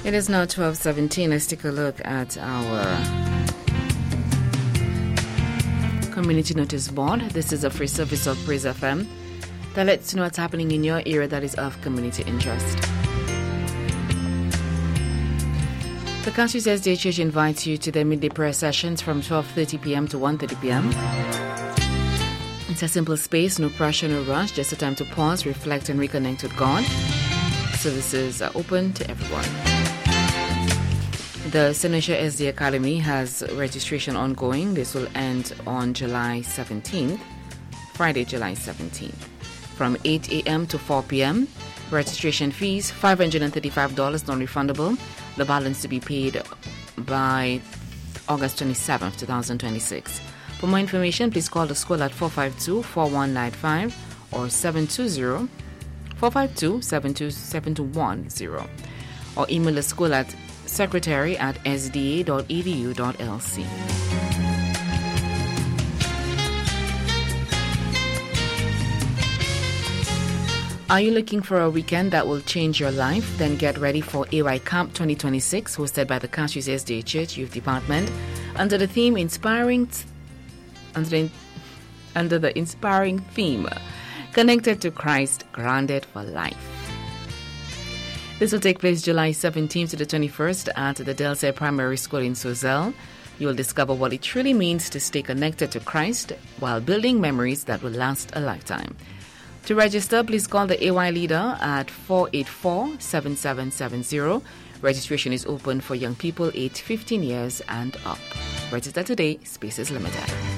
It is now 12:17. Let's take a look at our community notice board. This is a free service of Praise FM that lets you know what's happening in your area that is of community interest. The Country's SDA Church invites you to their midday prayer sessions from 12:30 p.m. to 1:30 p.m. It's a simple space, no pressure, no rush, just a time to pause, reflect, and reconnect with God. Services are open to everyone. The Seneca SDA Academy has registration ongoing. This will end on July 17th, Friday, July 17th, from 8 a.m. to 4 p.m. Registration fees, $535, non-refundable. The balance to be paid by August 27th, 2026. For more information, please call the school at 452-4195 or 720-452-72110 or email the school at secretary@sda.edu.lc. Are you looking for a weekend that will change your life? Then get ready for AY Camp 2026, hosted by the Country's SDA Church Youth Department, under the theme under the inspiring theme, Connected to Christ, Grounded for Life. This will take place July 17th to the 21st at the Delsay Primary School in Sozel. You will discover what it truly means to stay connected to Christ while building memories that will last a lifetime. To register, please call the AY leader at 484-7770. Registration is open for young people aged 15 years and up. Register today. Space is limited.